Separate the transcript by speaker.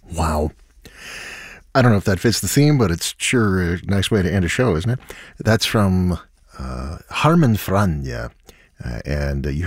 Speaker 1: Wow. I don't know if that fits the theme, but it's sure a nice way to end a show, isn't it? That's from Harmen Franja. And you